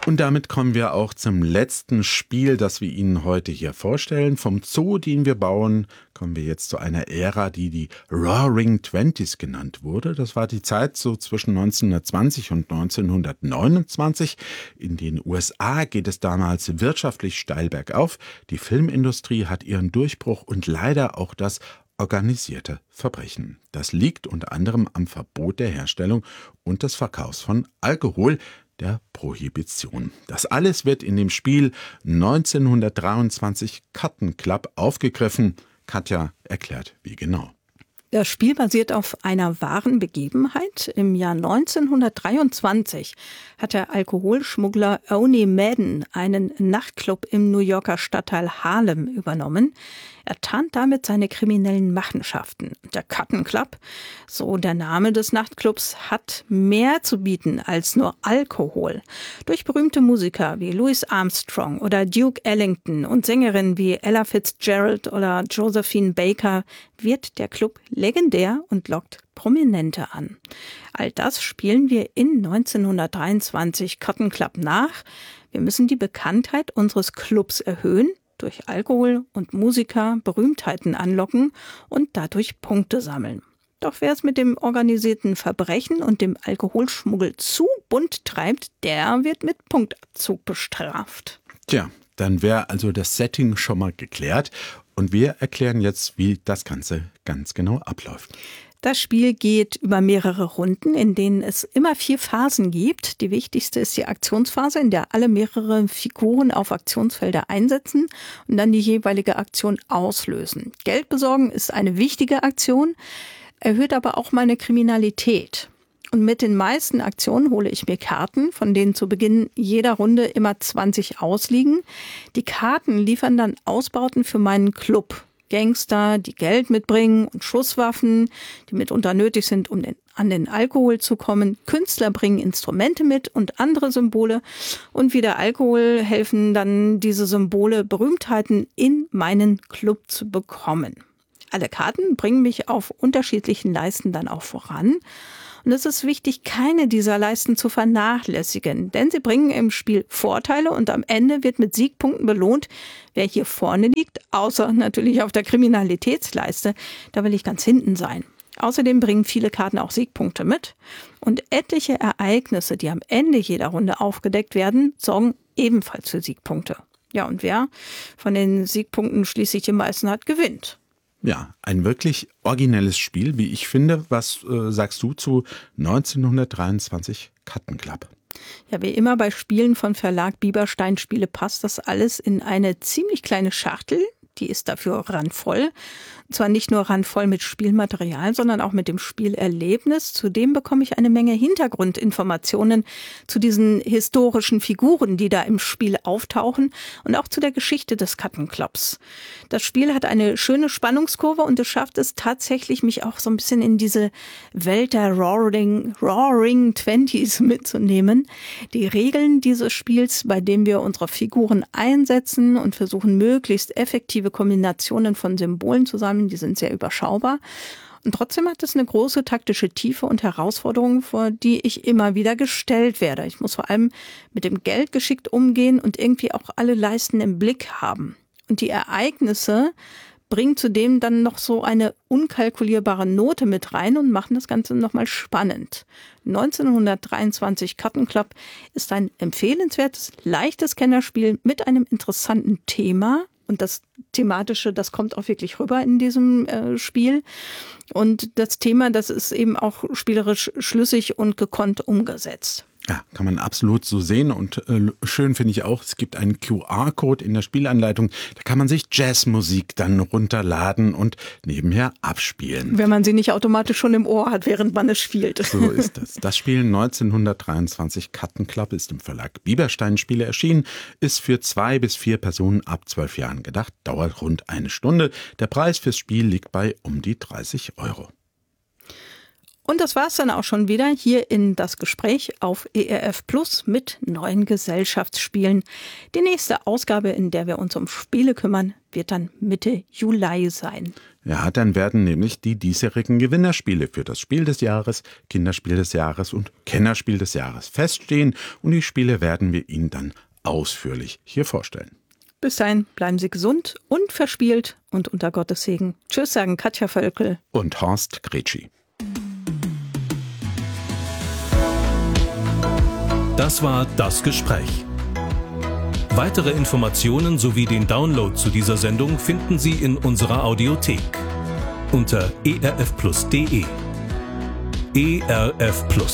Und damit kommen wir auch zum letzten Spiel, das wir Ihnen heute hier vorstellen. Vom Zoo, den wir bauen, kommen wir jetzt zu einer Ära, die die Roaring Twenties genannt wurde. Das war die Zeit so zwischen 1920 und 1929. In den USA geht es damals wirtschaftlich steil bergauf. Die Filmindustrie hat ihren Durchbruch und leider auch das organisierte Verbrechen. Das liegt unter anderem am Verbot der Herstellung und des Verkaufs von Alkohol, der Prohibition. Das alles wird in dem Spiel 1923 Cotton Club aufgegriffen. Katja erklärt, wie genau. Das Spiel basiert auf einer wahren Begebenheit. Im Jahr 1923 hat der Alkoholschmuggler Owney Madden einen Nachtclub im New Yorker Stadtteil Harlem übernommen. Er tarnt damit seine kriminellen Machenschaften. Der Cotton Club, so der Name des Nachtclubs, hat mehr zu bieten als nur Alkohol. Durch berühmte Musiker wie Louis Armstrong oder Duke Ellington und Sängerinnen wie Ella Fitzgerald oder Josephine Baker wird der Club legendär und lockt Prominente an. All das spielen wir in 1923 Cotton Club nach. Wir müssen die Bekanntheit unseres Clubs erhöhen, durch Alkohol und Musiker Berühmtheiten anlocken und dadurch Punkte sammeln. Doch wer es mit dem organisierten Verbrechen und dem Alkoholschmuggel zu bunt treibt, der wird mit Punktabzug bestraft. Tja, dann wäre also das Setting schon mal geklärt. Und wir erklären jetzt, wie das Ganze ganz genau abläuft. Das Spiel geht über mehrere Runden, in denen es immer 4 Phasen gibt. Die wichtigste ist die Aktionsphase, in der alle mehrere Figuren auf Aktionsfelder einsetzen und dann die jeweilige Aktion auslösen. Geld besorgen ist eine wichtige Aktion, erhöht aber auch meine Kriminalität. Und mit den meisten Aktionen hole ich mir Karten, von denen zu Beginn jeder Runde immer 20 ausliegen. Die Karten liefern dann Ausbauten für meinen Club. Gangster, die Geld mitbringen und Schusswaffen, die mitunter nötig sind, um an den Alkohol zu kommen. Künstler bringen Instrumente mit und andere Symbole. Und wie der Alkohol helfen dann diese Symbole, Berühmtheiten in meinen Club zu bekommen. Alle Karten bringen mich auf unterschiedlichen Leisten dann auch voran. Und es ist wichtig, keine dieser Leisten zu vernachlässigen, denn sie bringen im Spiel Vorteile und am Ende wird mit Siegpunkten belohnt, wer hier vorne liegt, außer natürlich auf der Kriminalitätsleiste. Da will ich ganz hinten sein. Außerdem bringen viele Karten auch Siegpunkte mit und etliche Ereignisse, die am Ende jeder Runde aufgedeckt werden, sorgen ebenfalls für Siegpunkte. Ja, und wer von den Siegpunkten schließlich die meisten hat, gewinnt. Ja, ein wirklich originelles Spiel, wie ich finde. Was sagst du zu 1923 Cotton Club? Ja, wie immer bei Spielen von Verlag Bieberstein Spiele passt das alles in eine ziemlich kleine Schachtel. Die ist dafür randvoll. Zwar nicht nur randvoll mit Spielmaterial, sondern auch mit dem Spielerlebnis. Zudem bekomme ich eine Menge Hintergrundinformationen zu diesen historischen Figuren, die da im Spiel auftauchen und auch zu der Geschichte des Cotton Clubs. Das Spiel hat eine schöne Spannungskurve und es schafft es tatsächlich, mich auch so ein bisschen in diese Welt der Roaring Twenties mitzunehmen. Die Regeln dieses Spiels, bei dem wir unsere Figuren einsetzen und versuchen, möglichst effektive Kombinationen von Symbolen zu sammeln, die sind sehr überschaubar. Und trotzdem hat es eine große taktische Tiefe und Herausforderungen, vor die ich immer wieder gestellt werde. Ich muss vor allem mit dem Geld geschickt umgehen und irgendwie auch alle Leisten im Blick haben. Und die Ereignisse bringen zudem dann noch so eine unkalkulierbare Note mit rein und machen das Ganze nochmal spannend. 1923 Cotton Club ist ein empfehlenswertes, leichtes Kennerspiel mit einem interessanten Thema. Und das Thematische, das kommt auch wirklich rüber in diesem Spiel. Und das Thema, das ist eben auch spielerisch schlüssig und gekonnt umgesetzt. Ja, kann man absolut so sehen und schön finde ich auch, es gibt einen QR-Code in der Spielanleitung, da kann man sich Jazzmusik dann runterladen und nebenher abspielen. Wenn man sie nicht automatisch schon im Ohr hat, während man es spielt. So ist es. Das Spiel 1923 Cotton Club ist im Verlag Bieberstein Spiele erschienen, ist für 2 bis 4 Personen ab 12 Jahren gedacht, dauert rund 1 Stunde. Der Preis fürs Spiel liegt bei um die 30 €. Und das war's dann auch schon wieder hier in das Gespräch auf ERF Plus mit neuen Gesellschaftsspielen. Die nächste Ausgabe, in der wir uns um Spiele kümmern, wird dann Mitte Juli sein. Ja, dann werden nämlich die diesjährigen Gewinnerspiele für das Spiel des Jahres, Kinderspiel des Jahres und Kennerspiel des Jahres feststehen. Und die Spiele werden wir Ihnen dann ausführlich hier vorstellen. Bis dahin bleiben Sie gesund und verspielt und unter Gottes Segen. Tschüss, sagen Katja Völkel und Horst Gretschi. Das war das Gespräch. Weitere Informationen sowie den Download zu dieser Sendung finden Sie in unserer Audiothek unter erfplus.de. ERF Plus.